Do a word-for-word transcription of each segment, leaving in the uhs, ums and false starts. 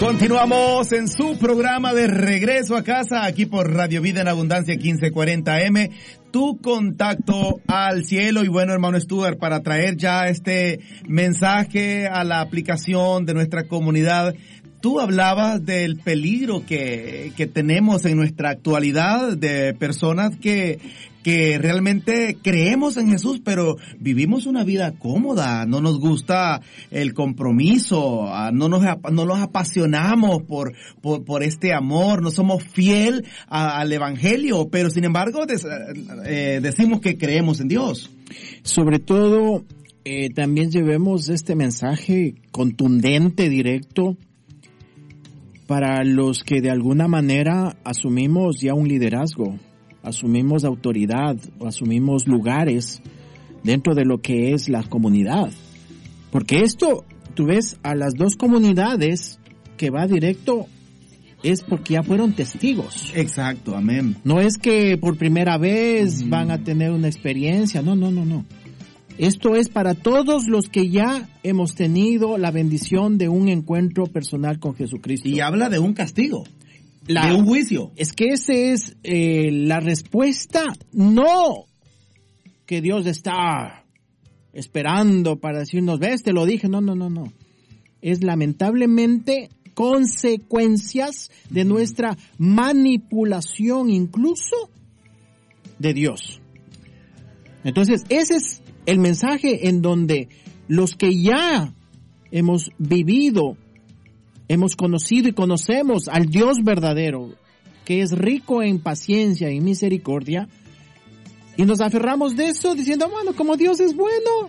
Continuamos en su programa de Regreso a Casa, aquí por Radio Vida en Abundancia quince cuarenta eme, tu contacto al cielo. Y bueno, hermano Stuart, para traer ya este mensaje a la aplicación de nuestra comunidad, tú hablabas del peligro que, que tenemos en nuestra actualidad de personas que, que realmente creemos en Jesús, pero vivimos una vida cómoda, no nos gusta el compromiso, no nos, no nos apasionamos por, por, por este amor, no somos fiel a, al evangelio, pero sin embargo des, eh, decimos que creemos en Dios. Sobre todo, eh, también llevemos este mensaje contundente, directo, para los que de alguna manera asumimos ya un liderazgo, asumimos autoridad, o asumimos lugares dentro de lo que es la comunidad. Porque esto, tú ves, a las dos comunidades que va directo es porque ya fueron testigos. Exacto, amén. No es que por primera vez mm. van a tener una experiencia, no, no, no, no. Esto es para todos los que ya hemos tenido la bendición de un encuentro personal con Jesucristo. Y habla de un castigo, la, de un juicio. Es que esa es eh, la respuesta, no que Dios está esperando para decirnos, ves, te lo dije, no, no, no, no. Es lamentablemente consecuencias de nuestra manipulación incluso de Dios. Entonces, ese es el mensaje en donde los que ya hemos vivido, hemos conocido y conocemos al Dios verdadero, que es rico en paciencia y misericordia, y nos aferramos de eso diciendo, bueno, como Dios es bueno,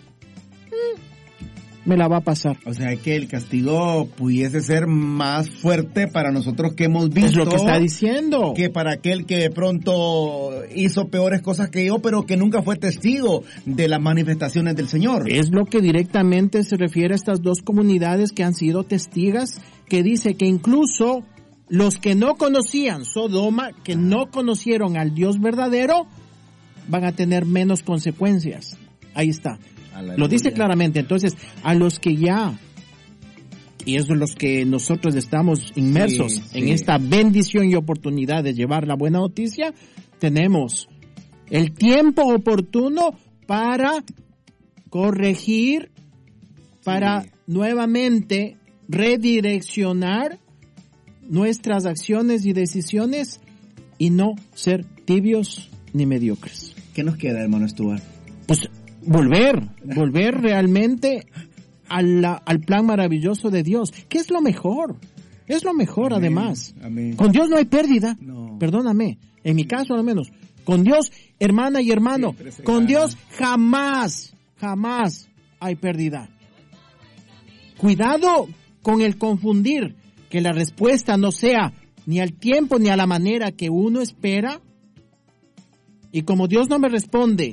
me la va a pasar. O sea, que el castigo pudiese ser más fuerte para nosotros que hemos visto. Es lo que está diciendo. Que para aquel que de pronto hizo peores cosas que yo, pero que nunca fue testigo de las manifestaciones del Señor. Es lo que directamente se refiere a estas dos comunidades que han sido testigas, que dice que incluso los que no conocían Sodoma, que no conocieron al Dios verdadero, van a tener menos consecuencias. Ahí está. Lo dice claramente. Entonces, a los que ya, y eso es los que nosotros estamos inmersos sí, en sí. esta bendición y oportunidad de llevar la buena noticia, tenemos el tiempo oportuno para corregir, para sí. nuevamente redireccionar nuestras acciones y decisiones y no ser tibios ni mediocres. ¿Qué nos queda, hermano Stuart? Pues volver, volver realmente a la, al plan maravilloso de Dios, que es lo mejor, es lo mejor. Amén, además. Amén. Con Dios no hay pérdida, no. Perdóname, en mi caso al menos, con Dios, hermana y hermano, con Dios jamás, jamás hay pérdida. Cuidado con el confundir, que la respuesta no sea ni al tiempo ni a la manera que uno espera, y como Dios no me responde